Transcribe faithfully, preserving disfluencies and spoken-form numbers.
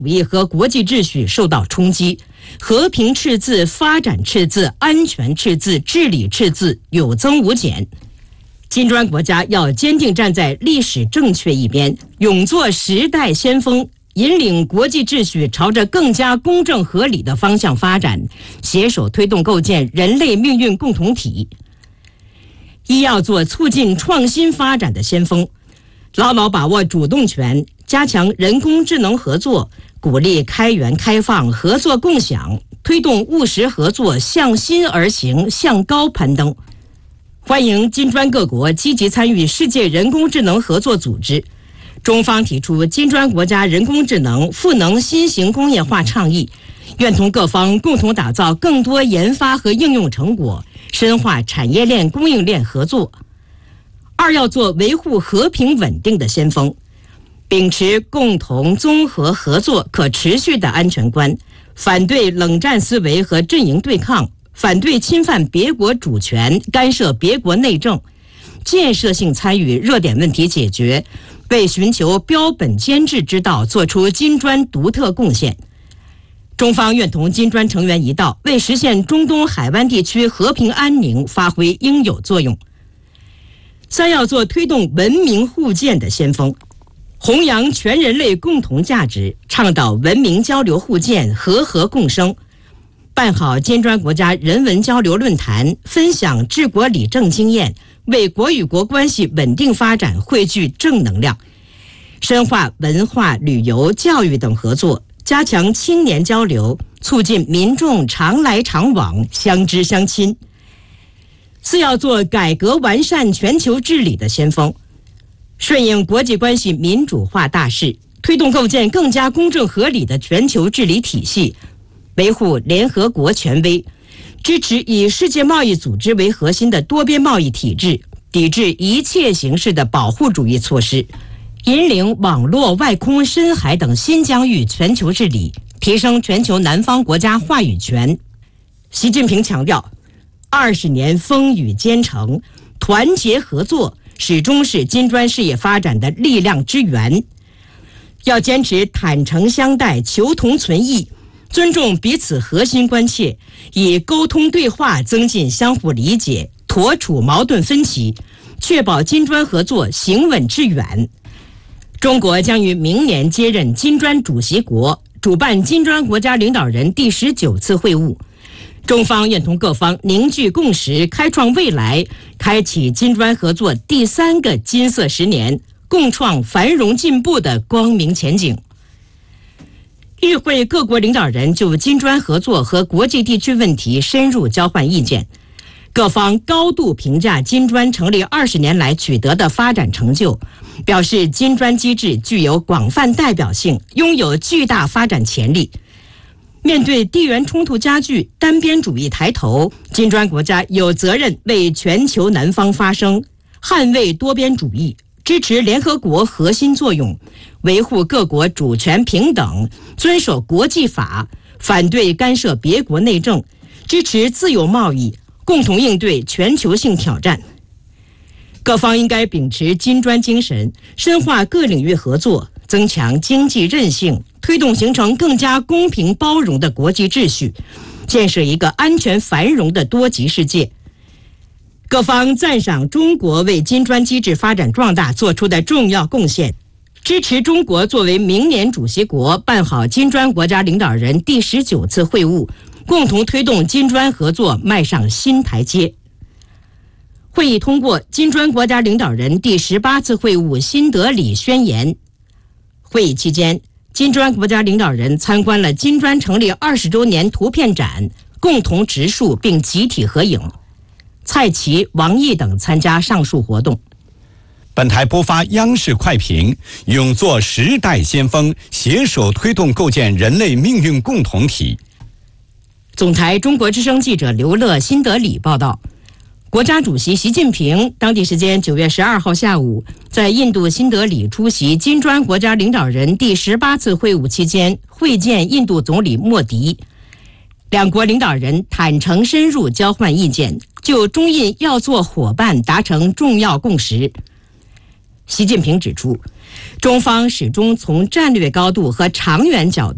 主义和国际秩序受到冲击，和平赤字、发展赤字、安全赤字、治理赤字有增无减。金砖国家要坚定站在历史正确一边，勇做时代先锋，引领国际秩序朝着更加公正合理的方向发展，携手推动构建人类命运共同体。一要做促进创新发展的先锋，牢牢把握主动权，加强人工智能合作，鼓励开源开放、合作共享，推动务实合作向心而行、向高攀登。欢迎金砖各国积极参与世界人工智能合作组织。中方提出金砖国家人工智能赋能新型工业化倡议，愿同各方共同打造更多研发和应用成果，深化产业链供应链合作。二要做维护和平稳定的先锋，秉持共同综合合作可持续的安全观，反对冷战思维和阵营对抗，反对侵犯别国主权、干涉别国内政，建设性参与热点问题解决，为寻求标本兼治之道做出金砖独特贡献。中方愿同金砖成员一道，为实现中东海湾地区和平安宁发挥应有作用。三要做推动文明互鉴的先锋，弘扬全人类共同价值，倡导文明交流互鉴、和合共生，办好金砖国家人文交流论坛，分享治国理政经验，为国与国关系稳定发展汇聚正能量。深化文化、旅游、教育等合作，加强青年交流，促进民众常来常往、相知相亲。四要做改革完善全球治理的先锋，顺应国际关系民主化大势，推动构建更加公正合理的全球治理体系，维护联合国权威，支持以世界贸易组织为核心的多边贸易体制，抵制一切形式的保护主义措施，引领网络、外空、深海等新疆域全球治理，提升全球南方国家话语权。习近平强调，二十年风雨兼程，团结合作始终是金砖事业发展的力量之源。要坚持坦诚相待、求同存异，尊重彼此核心关切，以沟通对话增进相互理解，妥处矛盾分歧，确保金砖合作行稳致远。中国将于明年接任金砖主席国，主办金砖国家领导人第十九次会晤。中方愿同各方凝聚共识，开创未来，开启金砖合作第三个金色十年，共创繁荣进步的光明前景。与会各国领导人就金砖合作和国际地区问题深入交换意见，各方高度评价金砖成立二十年来取得的发展成就，表示金砖机制具有广泛代表性，拥有巨大发展潜力。面对地缘冲突加剧、单边主义抬头，金砖国家有责任为全球南方发声，捍卫多边主义，支持联合国核心作用，维护各国主权平等，遵守国际法，反对干涉别国内政，支持自由贸易，共同应对全球性挑战。各方应该秉持金砖精神，深化各领域合作，增强经济韧性，推动形成更加公平包容的国际秩序，建设一个安全繁荣的多极世界。各方赞赏中国为金砖机制发展壮大做出的重要贡献，支持中国作为明年主席国办好金砖国家领导人第十九次会晤，共同推动金砖合作迈上新台阶。会议通过金砖国家领导人第十八次会晤新德里宣言。会议期间，金砖国家领导人参观了金砖成立二十周年图片展，共同植树并集体合影。蔡奇、王毅等参加上述活动。 本台播发央视快评：勇做时代先锋，携手推动构建人类命运共同体。 总台中国之声记者刘乐新德里报道，国家主席习近平当地时间九月十二号下午在印度新德里出席金砖国家领导人第十八次会晤期间会见印度总理莫迪，两国领导人坦诚深入交换意见，就中印要做伙伴达成重要共识。习近平指出，中方始终从战略高度和长远角度